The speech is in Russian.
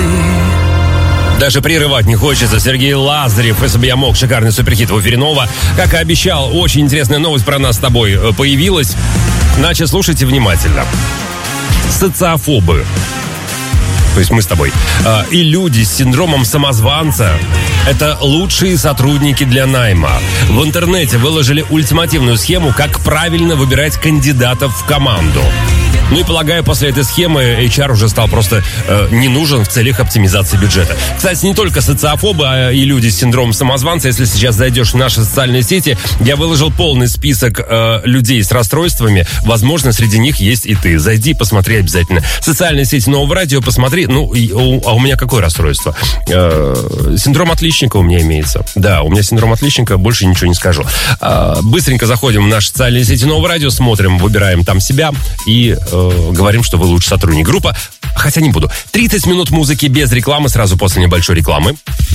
Даже прерывать не хочется. Сергей Лазарев, «Если бы я мог», шикарный суперхит в эфире Нова. Как и обещал, очень интересная новость про нас с тобой появилась. Значит, слушайте внимательно. Социофобы, то есть мы с тобой, и люди с синдромом самозванца – это лучшие сотрудники для найма. В интернете выложили ультимативную схему, как правильно выбирать кандидатов в команду. Ну и, полагаю, после этой схемы HR уже стал просто не нужен в целях оптимизации бюджета. Кстати, не только социофобы, а и люди с синдромом самозванца. Если сейчас зайдешь в наши социальные сети, я выложил полный список людей с расстройствами. Возможно, среди них есть и ты. Зайди, посмотри обязательно. Социальные сети Нового радио посмотри. Ну, а у меня какое расстройство? Синдром отличника у меня имеется. Да, у меня синдром отличника, больше ничего не скажу. Быстренько заходим в наши социальные сети Нового радио, смотрим, выбираем там себя и говорим, что вы лучший сотрудник. Группа, хотя не буду. 30 минут музыки без рекламы, сразу после небольшой рекламы.